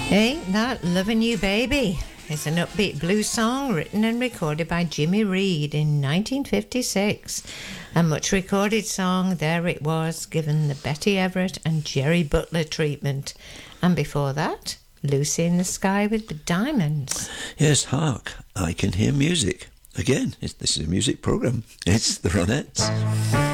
Ain't That Lovin' You Baby is an upbeat blues song written and recorded by Jimmy Reed in 1956. A much recorded song, there it was, given the Betty Everett and Jerry Butler treatment. And before that, Lucy in the Sky with Diamonds. Yes, hark, I can hear music. Again, this is a music programme. It's the Ronettes.